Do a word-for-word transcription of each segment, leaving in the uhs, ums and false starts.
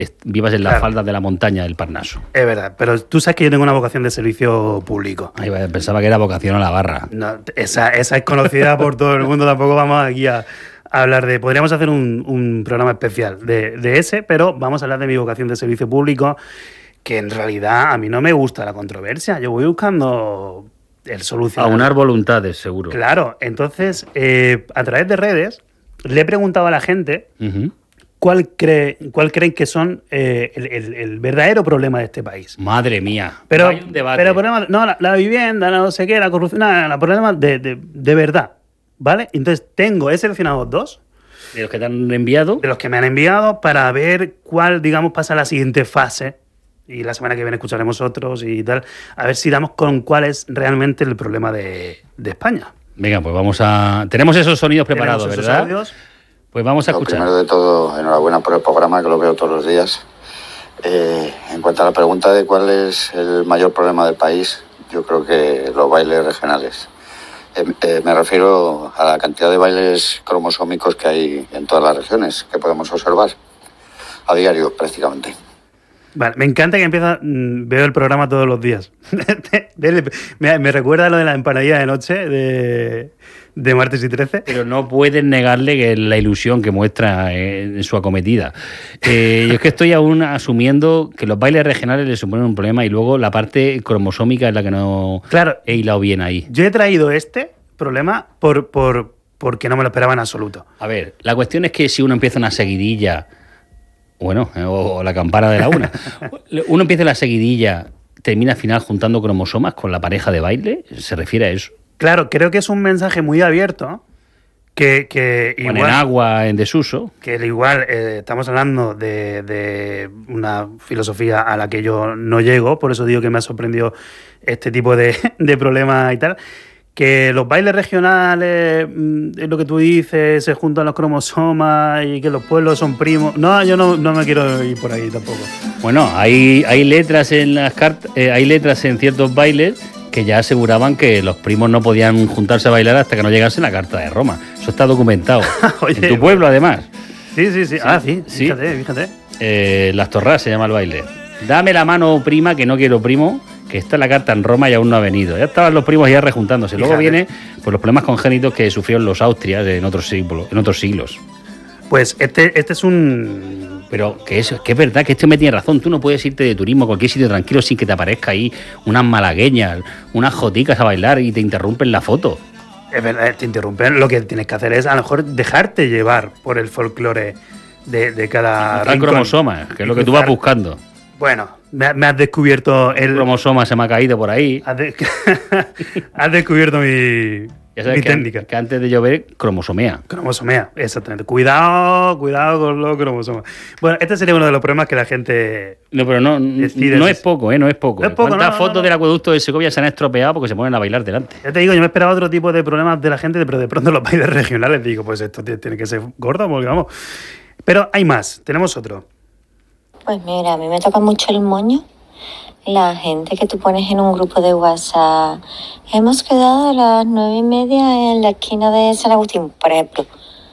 vivas en las Claro. faldas de la montaña del Parnaso. Es verdad, pero tú sabes que yo tengo una vocación de servicio público. Ay, vaya, pensaba que era vocación a la barra. No, esa, esa es conocida por todo el mundo, tampoco vamos aquí a, a hablar de... Podríamos hacer un, un programa especial de, de ese, pero vamos a hablar de mi vocación de servicio público, que en realidad a mí no me gusta la controversia, yo voy buscando el solucionar. Aunar voluntades, seguro. Claro, entonces, eh, a través de redes, le he preguntado a la gente... Uh-huh. ¿Cuál, cree, ¿Cuál creen que son eh, el, el, el verdadero problema de este país? Madre mía. Pero, Hay un debate. pero problema, no, la, la vivienda, no sé qué, la corrupción, no, los problemas de, de, de verdad, ¿vale? Entonces tengo, he seleccionado dos De los que te han enviado. de los que me han enviado para ver cuál, digamos, pasa a la siguiente fase. Y la semana que viene escucharemos otros y tal. A ver si damos con cuál es realmente el problema de, de España. Venga, pues vamos a... Tenemos esos sonidos preparados, Tenemos esos ¿verdad? audios. Pues vamos a Lo escuchar. primero de todo, enhorabuena por el programa, que lo veo todos los días. Eh, en cuanto a la pregunta de cuál es el mayor problema del país, yo creo que los bailes regionales. Eh, eh, me refiero a la cantidad de bailes cromosómicos que hay en todas las regiones, que podemos observar a diario prácticamente. Vale, me encanta que empieza, mmm, veo el programa todos los días. me, me recuerda a lo de la empanadilla de noche de, de martes y trece. Pero no puedes negarle que la ilusión que muestra en su acometida. Eh, yo es que estoy aún asumiendo que los bailes regionales le suponen un problema y luego la parte cromosómica es la que no Claro, he hilado bien ahí. yo he traído este problema por, por, porque no me lo esperaba en absoluto. A ver, la cuestión es que si uno empieza una seguidilla, bueno, o, o la campana de la una, uno empieza la seguidilla, termina al final juntando cromosomas con la pareja de baile, ¿se refiere a eso? Claro, creo que es un mensaje muy abierto que, que Ponen igual, agua en desuso. que igual eh, estamos hablando de, de una filosofía a la que yo no llego, por eso digo que me ha sorprendido este tipo de, de problemas y tal. Que los bailes regionales, mm, es lo que tú dices, se juntan los cromosomas y que los pueblos son primos. No, yo no, no me quiero ir por ahí tampoco. Bueno, hay, hay letras en las cartas, eh, hay letras en ciertos bailes que ya aseguraban que los primos no podían juntarse a bailar hasta que no llegase la Carta de Roma. Eso está documentado. Oye, en tu pueblo, además. Sí, sí, sí. Ah, sí, sí. fíjate, fíjate. Eh, las Torras se llama el baile. Dame la mano, prima, que no quiero primo, que está la carta en Roma y aún no ha venido. Ya estaban los primos ya rejuntándose. Luego Fíjate. viene pues, los problemas congénitos que sufrieron los Austrias en otros siglos. En otros siglos. Pues este, este es un... Pero que es, que es verdad que este me tiene razón. Tú no puedes irte de turismo a cualquier sitio tranquilo sin que te aparezca ahí unas malagueñas, unas joticas a bailar y te interrumpen la foto. Es verdad, te interrumpen. Lo que tienes que hacer es a lo mejor dejarte llevar por el folclore de, de cada Tal rincón. cromosoma, que es lo Y que tú vas cruzar- buscando. Bueno, me, me has descubierto el... El cromosoma se me ha caído por ahí. Has, de- has descubierto mi, Ya sabes mi que, técnica. que antes de llover, cromosomea. Cromosomea, exactamente. Cuidado, cuidado con los cromosomas. Bueno, este sería uno de los problemas que la gente... No, pero no, Decides. no es poco, ¿eh? No es poco. No es poco, ¿Cuántas no, no, fotos no. del acueducto de Segovia se han estropeado porque se ponen a bailar delante? Ya te digo, yo me esperaba otro tipo de problemas de la gente, pero de pronto los bailes regionales digo, pues esto tiene tiene que ser gordo, porque vamos. Pero hay más, tenemos otro. Pues mira, a mí me toca mucho el moño. La gente que tú pones en un grupo de WhatsApp. Hemos quedado a las nueve y media en la esquina de San Agustín, por ejemplo.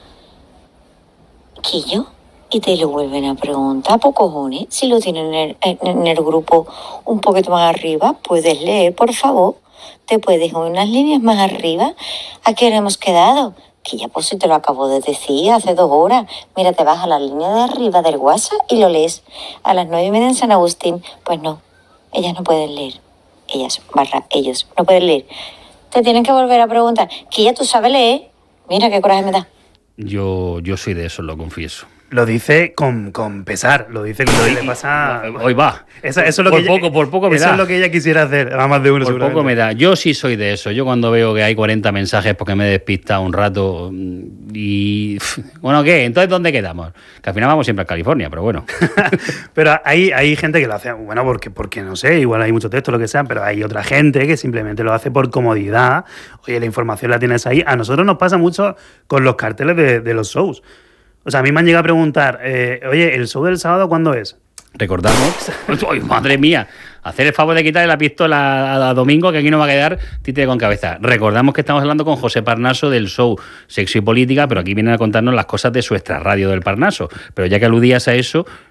¿Quillo? Y te lo vuelven a preguntar, por cojones. Si lo tienen en el, en el grupo un poquito más arriba, puedes leer, por favor. Te puedes ir unas líneas más arriba. ¿A qué hora hemos quedado? Que ya pues si te lo acabo de decir hace dos horas. Mira, te vas a la línea de arriba del WhatsApp y lo lees. A las nueve y media en San Agustín. Pues no, ellas no pueden leer. Ellas, barra, ellos, no pueden leer. Te tienen que volver a preguntar, que ya tú sabes leer. Mira qué coraje me da. Yo, yo soy de eso, lo confieso. Lo dice con, con pesar, lo dice con lo que le pasa... Hoy va. Eso, eso es lo por que poco, ella, por poco me eso da. es lo que ella quisiera hacer, a más de uno Por seguramente. poco me da. Yo sí soy de eso. Yo cuando veo que hay cuarenta mensajes porque me despista un rato y... Bueno, ¿qué? Entonces, ¿dónde quedamos? Que al final vamos siempre a California, pero bueno. Pero hay, hay gente que lo hace, bueno, porque, porque no sé, igual hay mucho texto, lo que sea, pero hay otra gente que simplemente lo hace por comodidad. Oye, la información la tienes ahí. A nosotros nos pasa mucho con los carteles de, de los shows. O sea, a mí me han llegado a preguntar, eh, oye, ¿el show del sábado cuándo es? Recordamos. ¡Ay, madre mía! Hacer el favor de quitarle la pistola a, a Domingo, que aquí no va a quedar títere con cabeza. Recordamos que estamos hablando con José Parnaso del show Sexo y Política, pero aquí vienen a contarnos las cosas de su extrarradio del Parnaso. Pero ya que aludías a eso,